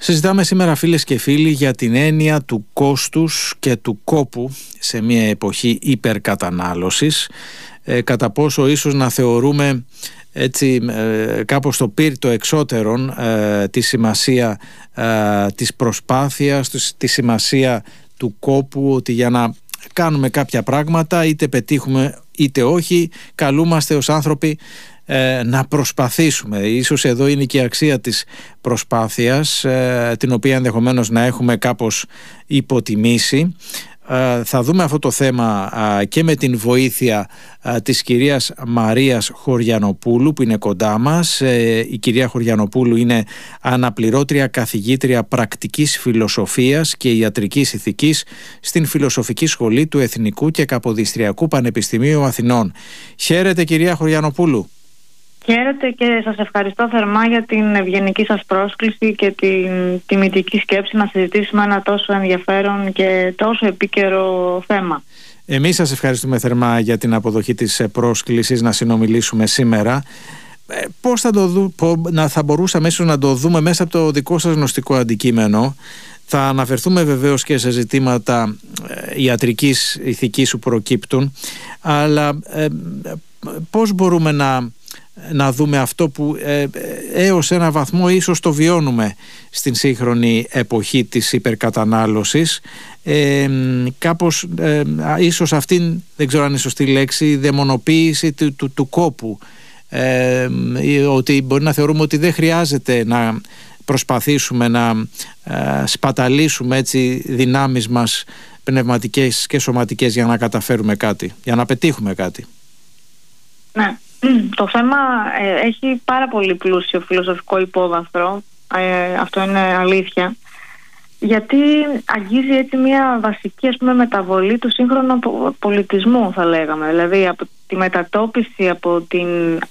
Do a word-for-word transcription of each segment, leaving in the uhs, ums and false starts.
Συζητάμε σήμερα, φίλες και φίλοι, για την έννοια του κόστους και του κόπου σε μια εποχή υπερκατανάλωσης, ε, κατά πόσο ίσως να θεωρούμε έτσι ε, κάπως το πύρ το εξώτερον ε, τη σημασία ε, της προσπάθειας, τη σημασία του κόπου, ότι για να κάνουμε κάποια πράγματα, είτε πετύχουμε είτε όχι, καλούμαστε ως άνθρωποι ε, να προσπαθήσουμε. Ίσως εδώ είναι και η αξία της προσπάθειας, ε, την οποία ενδεχομένως να έχουμε κάπως υποτιμήσει. Uh, θα δούμε αυτό το θέμα uh, και με την βοήθεια uh, της κυρίας Μαρίας Χωριανοπούλου, που είναι κοντά μας. Uh, η κυρία Χωριανοπούλου είναι αναπληρώτρια καθηγήτρια πρακτικής φιλοσοφίας και ιατρικής ηθικής στην Φιλοσοφική Σχολή του Εθνικού και Καποδιστριακού Πανεπιστημίου Αθηνών. Χαίρετε, κυρία Χωριανοπούλου. Χαίρετε και σας ευχαριστώ θερμά για την ευγενική σας πρόσκληση και την τιμητική σκέψη να συζητήσουμε ένα τόσο ενδιαφέρον και τόσο επίκαιρο θέμα. Εμείς σας ευχαριστούμε θερμά για την αποδοχή της πρόσκλησης να συνομιλήσουμε σήμερα. Πώς θα, το δου, να, θα μπορούσαμε ίσως να το δούμε μέσα από το δικό σας γνωστικό αντικείμενο? Θα αναφερθούμε βεβαίως και σε ζητήματα ιατρικής ηθικής που προκύπτουν, αλλά ε, πώς μπορούμε να να δούμε αυτό που ε, έως ένα βαθμό ίσως το βιώνουμε στην σύγχρονη εποχή της υπερκατανάλωσης, ε, κάπως ε, ίσως αυτήν, δεν ξέρω αν είναι σωστή λέξη, δαιμονοποίηση του, του, του κόπου, ε, ότι μπορεί να θεωρούμε ότι δεν χρειάζεται να προσπαθήσουμε να ε, σπαταλήσουμε έτσι δυνάμεις μας πνευματικές και σωματικές για να καταφέρουμε κάτι, για να πετύχουμε κάτι. Ναι. Το θέμα ε, έχει πάρα πολύ πλούσιο φιλοσοφικό υπόβαθρο, ε, αυτό είναι αλήθεια, γιατί αγγίζει έτσι μια βασική, ας πούμε, μεταβολή του σύγχρονου πολιτισμού, θα λέγαμε. Δηλαδή από τη μετατόπιση από την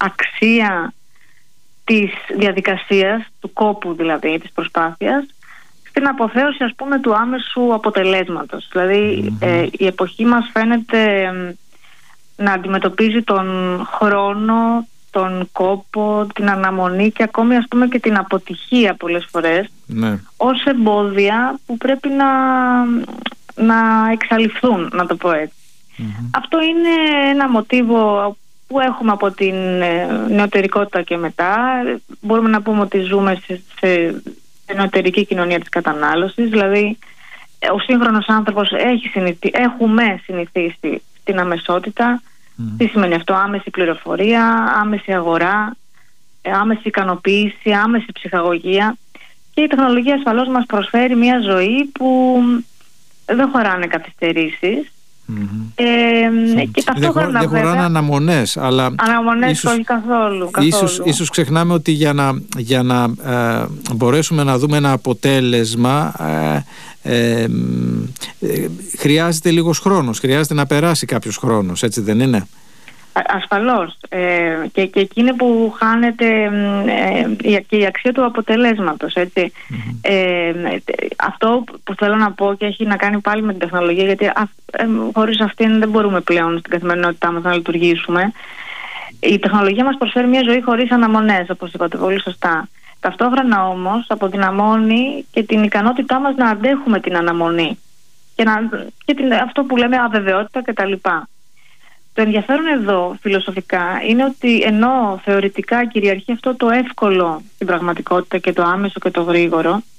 αξία της διαδικασίας, του κόπου δηλαδή, της προσπάθειας, στην αποθέωση, ας πούμε, του άμεσου αποτελέσματος. Δηλαδή mm-hmm. ε, η εποχή μας φαίνεται να αντιμετωπίζει τον χρόνο, τον κόπο, την αναμονή και ακόμη, ας πούμε, και την αποτυχία πολλές φορές, ναι, ως εμπόδια που πρέπει να, να εξαλειφθούν, να το πω έτσι. Mm-hmm. Αυτό είναι ένα μοτίβο που έχουμε από την νεωτερικότητα και μετά. Μπορούμε να πούμε ότι ζούμε σε, σε νεωτερική κοινωνία της κατανάλωσης, δηλαδή ο σύγχρονος άνθρωπος έχει συνηθί, έχουμε συνηθίσει την αμεσότητα. Mm. Τι σημαίνει αυτό? Άμεση πληροφορία, άμεση αγορά, άμεση ικανοποίηση, άμεση ψυχαγωγία. Και η τεχνολογία ασφαλώς μας προσφέρει μια ζωή που δεν χωράνε καθυστερήσεις. Mm-hmm. Ε, και ταυτόχρονα δεν χωράνε αναμονές, αλλά αναμονές ίσως, όχι καθόλου, καθόλου. Ίσως, ίσως ξεχνάμε ότι για να, για να ε, μπορέσουμε να δούμε ένα αποτέλεσμα ε, ε, ε, χρειάζεται λίγος χρόνος, χρειάζεται να περάσει κάποιος χρόνος, έτσι δεν είναι? Ασφαλώς, ε, και, και εκείνη που χάνεται ε, και η αξία του αποτελέσματος, έτσι. Mm-hmm. ε, αυτό που θέλω να πω και έχει να κάνει πάλι με την τεχνολογία, γιατί α, ε, χωρίς αυτήν δεν μπορούμε πλέον στην καθημερινότητά μας να λειτουργήσουμε. Η τεχνολογία μας προσφέρει μια ζωή χωρίς αναμονές, όπως είπατε πολύ σωστά. Ταυτόχρονα όμως αποδυναμώνει και την ικανότητά μας να αντέχουμε την αναμονή και, να, και την, αυτό που λέμε αβεβαιότητα κτλ. Το ενδιαφέρον εδώ φιλοσοφικά είναι ότι ενώ θεωρητικά κυριαρχεί αυτό το εύκολο στην πραγματικότητα και το άμεσο και το γρήγορο,